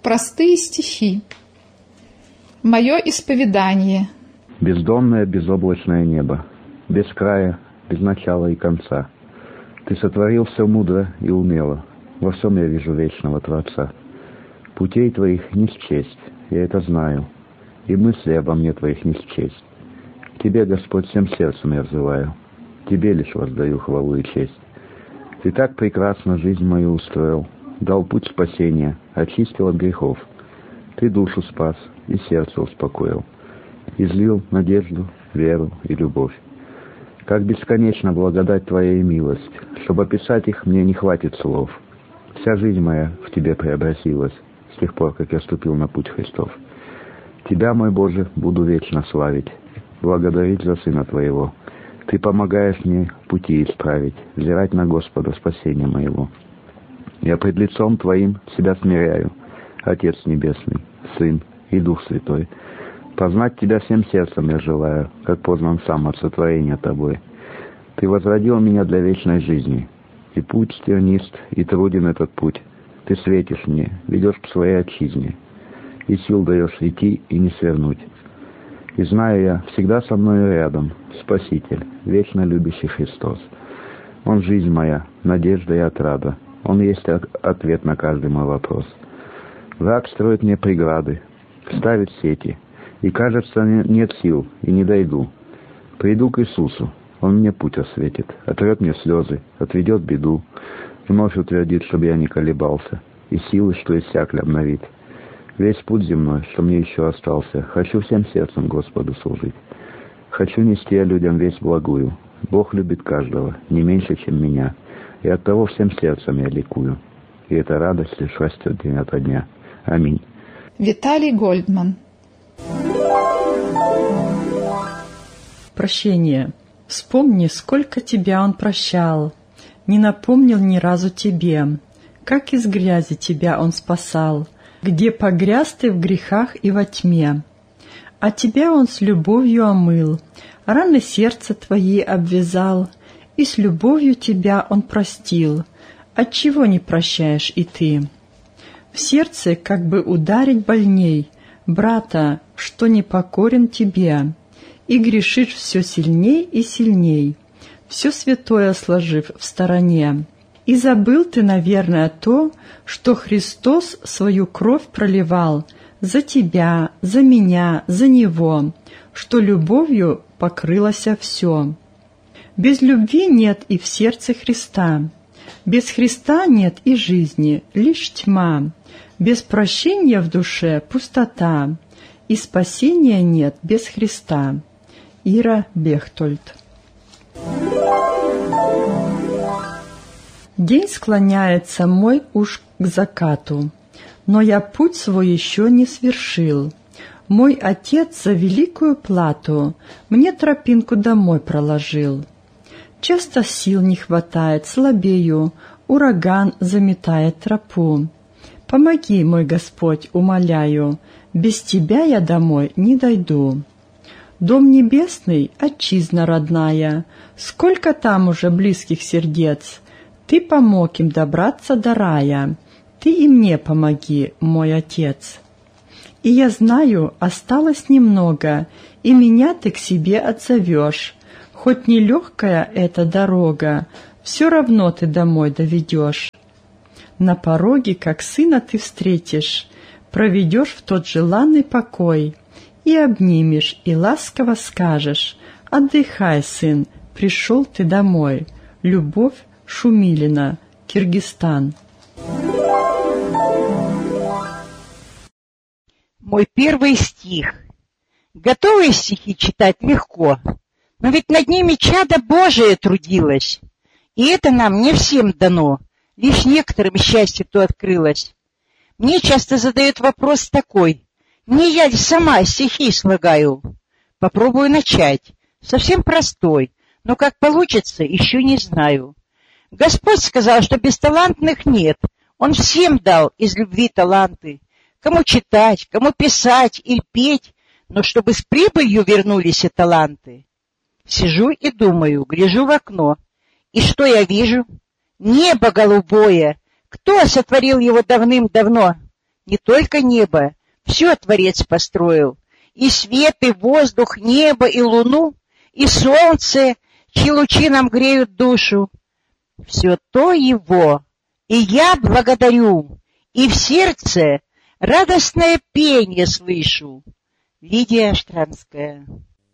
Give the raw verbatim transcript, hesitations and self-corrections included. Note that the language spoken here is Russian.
Простые стихи. Мое исповедание. Бездонное безоблачное небо, без края, без начала и конца. Ты сотворил все мудро и умело, во всем я вижу вечного Творца. Путей твоих не счесть, я это знаю, и мысли обо мне твоих не счесть. Тебе, Господь, всем сердцем я взываю, тебе лишь воздаю хвалу и честь. Ты так прекрасно жизнь мою устроил, дал путь спасения, очистил от грехов. Ты душу спас и сердце успокоил, излил надежду, веру и любовь. Как бесконечна благодать Твоя и милость, чтобы описать их мне не хватит слов. Вся жизнь моя в Тебе преобразилась с тех пор, как я ступил на путь Христов. Тебя, мой Боже, буду вечно славить, благодарить за Сына Твоего. Ты помогаешь мне пути исправить, взирать на Господа спасения моего. Я пред лицом Твоим себя смиряю, Отец Небесный, Сын и Дух Святой. Познать Тебя всем сердцем я желаю, как познан сам от сотворения Тобой. Ты возродил меня для вечной жизни, и путь тернист, и труден этот путь. Ты светишь мне, ведешь к своей отчизне, и сил даешь идти и не свернуть. И знаю я, всегда со мною рядом, Спаситель, вечно любящий Христос. Он жизнь моя, надежда и отрада. Он есть ответ на каждый мой вопрос. Враг строит мне преграды, ставит сети, и, кажется, нет сил, и не дойду. Приду к Иисусу, Он мне путь осветит, отрет мне слезы, отведет беду, вновь утвердит, чтобы я не колебался, и силы, что иссякли, обновит. Весь путь земной, что мне еще остался, хочу всем сердцем Господу служить. Хочу нести я людям весть благую. Бог любит каждого, не меньше, чем меня, и оттого всем сердцем я ликую. И эта радость лишь растет день ото дня. Аминь. Виталий Гольдман. Прощение. Вспомни, сколько тебя он прощал, не напомнил ни разу тебе, как из грязи тебя он спасал, где погряз ты в грехах и во тьме. А тебя он с любовью омыл, раны сердца твои обвязал, и с любовью тебя он простил. Отчего не прощаешь и ты? В сердце как бы ударить больней, брата, что непокорен тебе, и грешишь все сильней и сильней, все святое сложив в стороне. И забыл ты, наверное, то, что Христос свою кровь проливал за тебя, за меня, за Него, что любовью покрылось все. Без любви нет и в сердце Христа, без Христа нет и жизни, лишь тьма, без прощения в душе пустота, и спасения нет без Христа. Ира Бехтольд. День склоняется мой уж к закату, но я путь свой еще не свершил. Мой отец за великую плату мне тропинку домой проложил. Часто сил не хватает, слабею, ураган заметает тропу. Помоги, мой Господь, умоляю, без Тебя я домой не дойду. Дом небесный, отчизна родная, сколько там уже близких сердец. Ты помог им добраться до рая, Ты и мне помоги, мой Отец. И я знаю, осталось немного, и меня Ты к себе отзовешь. Хоть нелегкая эта дорога, все равно Ты домой доведешь. На пороге, как сына Ты встретишь, проведешь в тот желанный покой, и обнимешь, и ласково скажешь: «Отдыхай, сын, пришел ты домой». Любовь Шумилина, Киргизстан. Мой первый стих. Готовые стихи читать легко, но ведь над ними чадо Божие трудилось, и это нам не всем дано, лишь некоторым счастье то открылось. Мне часто задают вопрос такой: не я ли сама стихи слагаю? Попробую начать, совсем простой, но как получится, еще не знаю. Господь сказал, что бесталантных нет, Он всем дал из любви таланты, кому читать, кому писать или петь, но чтобы с прибылью вернулись и таланты. Сижу и думаю, гляжу в окно, и что я вижу? Небо голубое. Кто сотворил его давным-давно? Не только небо, все Творец построил. И свет, и воздух, небо, и луну, и солнце, чьи лучи нам греют душу. Все то Его, и я благодарю, и в сердце радостное пение слышу. Лидия Штранская.